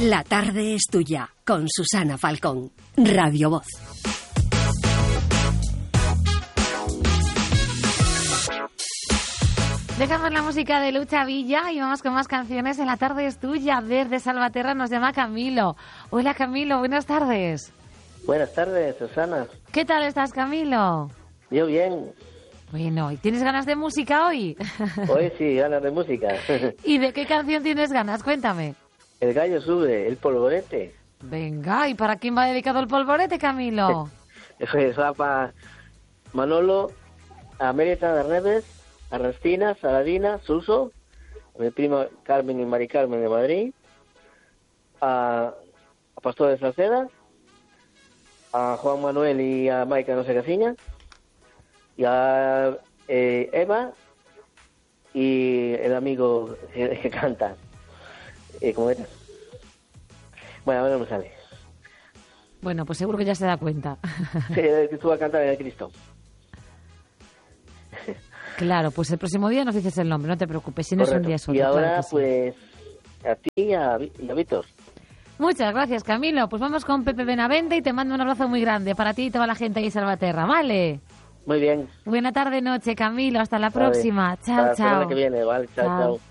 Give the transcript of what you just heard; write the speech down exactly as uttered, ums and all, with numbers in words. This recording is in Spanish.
La tarde es tuya, con Susana Falcón. Radio Voz. Dejamos la música de Lucha Villa y vamos con más canciones. En La tarde es tuya. Desde Salvaterra nos llama Camilo. Hola Camilo, buenas tardes. Buenas tardes, Susana. ¿Qué tal estás, Camilo? Yo bien. Bueno, ¿y tienes ganas de música hoy? Hoy sí, ganas de música. ¿Y de qué canción tienes ganas? Cuéntame. El gallo sube, el polvorete. Venga, ¿y para quién va dedicado el polvorete, Camilo? Eso va para Manolo, América de Reves, Arrestina, Saladina, Suso, a mi prima Carmen y Mari Carmen de Madrid, a, a Pastor de Salceda, a Juan Manuel y a Maica no sé qué ciña, y a eh, Eva y el amigo que, que canta. Eh, ¿Cómo era? Bueno, ahora no me sale. Bueno, pues seguro que ya se da cuenta. Sí, que estuvo a cantar en el Cristo. Claro, pues el próximo día nos dices el nombre, no te preocupes, si no es un día solo. Y ahora, claro sí. pues, a ti y a, y a Víctor. Muchas gracias, Camilo. Pues vamos con Pepe Benavente y te mando un abrazo muy grande para ti y toda la gente ahí en Salvaterra, ¿vale? Muy bien. Buena tarde, noche, Camilo. Hasta la Vale. próxima. Chao, Hasta la chao. semana que viene, vale. Chao, chao. chao.